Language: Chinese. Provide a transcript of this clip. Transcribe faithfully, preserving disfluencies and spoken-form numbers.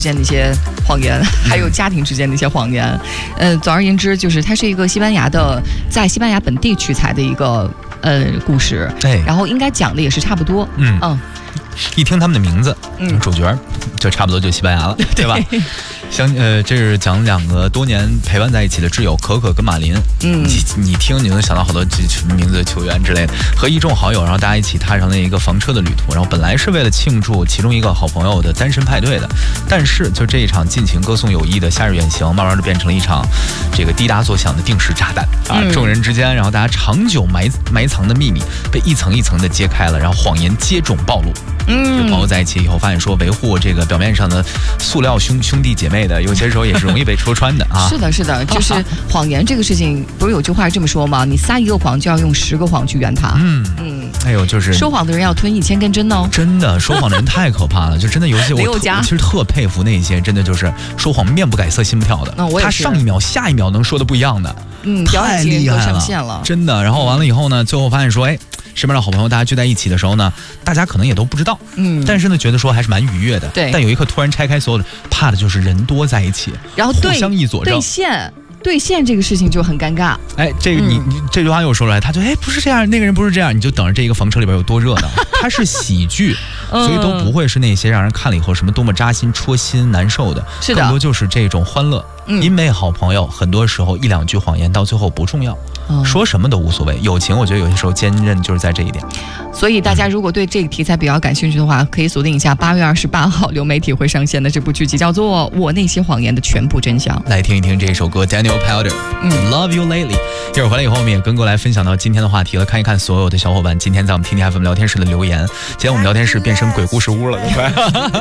间的一些谎言，还有家庭之间的一些谎言。呃，总而言之，就是它是一个西班牙的，在西班牙本地取材的一个呃故事。 对， 然后应该讲的也是差不多。 嗯嗯， 一听他们的名字， 嗯， 主角就差不多就西班牙了，对吧？相呃，这是讲两个多年陪伴在一起的挚友可可跟马林。 嗯， 你你听你能想到好多名字、球员之类的，和一众好友，然后大家一起踏上了一个房车的旅途。然后本来是为了庆祝其中一个好朋友的单身派对的，但是就这一场尽情歌颂友谊的夏日远行，慢慢的变成了一场这个滴答作响的定时炸弹啊！ 嗯、 众人之间，然后大家长久埋埋藏的秘密被一层一层的揭开了，然后谎言接踵暴露。 嗯， 朋友在一起以后，发现说维护这个表面上的塑料兄兄弟姐妹的，有些时候也是容易被戳穿的啊。 是的，是的，就是谎言这个事情，不是有句话这么说吗？你撒一个谎，就要用十个谎去圆它。 嗯嗯，哎呦，就是说谎的人要吞一千根针哦。 真的，说谎的人太可怕了，就真的有些我其实特佩服那些真的就是说谎面不改色心不跳的。 嗯，我也是。他上一秒下一秒能说的不一样的， 嗯， 太厉害了， 上线了， 真的。然后完了以后呢，最后发现说，哎。身边的好朋友，大家聚在一起的时候呢，大家可能也都不知道，嗯，但是呢，觉得说还是蛮愉悦的。 对， 但有一刻突然拆开所有的，怕的就是人多在一起， 然后互相一佐证， 兑现兑现这个事情就很尴尬。 哎，这个你、嗯、你这句话又说出来，他就哎不是这样，那个人不是这样，你就等着这一个房车里边有多热闹。它是喜剧，所以都不会是那些让人看了以后什么多么扎心、戳心、难受的， 是的， 更多就是这种欢乐。嗯、因为好朋友，很多时候一两句谎言到最后不重要。哦、说什么都无所谓，友情我觉得有些时候坚韧就是在这一点。 所以大家如果对这个题材比较感兴趣的话，可以锁定一下八月二十八号流媒体会上线的这部剧集，叫做《我那些谎言的全部真相》。 来听一听这一首歌 Daniel Powder， 嗯 ，Love You Lately。一会儿回来以后，我们也跟过来分享到今天的话题了，看一看所有的小伙伴今天在我们 T T F M 聊天室的留言。今天我们聊天室变成鬼故事屋了，对不对？